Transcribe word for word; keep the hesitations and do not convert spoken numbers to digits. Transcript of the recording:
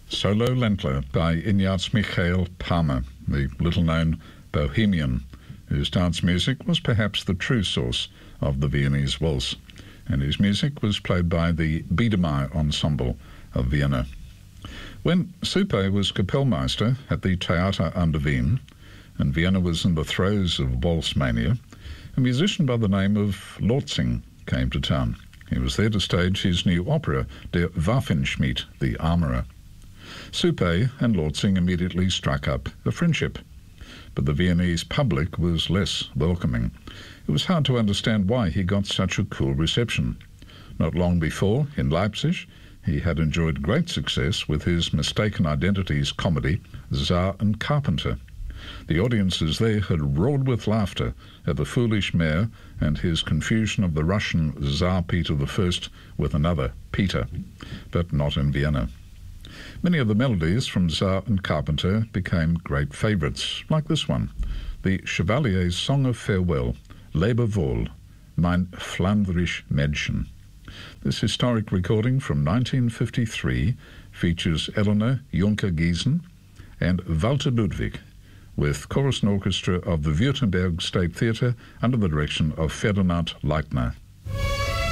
Solo Ländler by Ignaz Michael Palmer, the little-known Bohemian, whose dance music was perhaps the true source of the Viennese waltz, and his music was played by the Biedermeier Ensemble of Vienna. When Supe was Kapellmeister at the Theater an der Wien, and Vienna was in the throes of waltz mania, a musician by the name of Lortzing came to town. He was there to stage his new opera, Der Waffenschmied, the Armourer. Supe and Lortzing immediately struck up a friendship, but the Viennese public was less welcoming. It was hard to understand why he got such a cool reception. Not long before, in Leipzig, he had enjoyed great success with his mistaken identities comedy, Czar and Carpenter. The audiences there had roared with laughter at the foolish mayor and his confusion of the Russian Tsar Peter the First with another Peter, but not in Vienna. Many of the melodies from Czar and Carpenter became great favourites, like this one, the Chevalier's Song of Farewell, Lebe wohl, mein Flandrisch Mädchen. This historic recording from nineteen fifty-three features Eleanor Juncker-Giesen and Walter Ludwig, with chorus and orchestra of the Württemberg State Theatre under the direction of Ferdinand Leitner.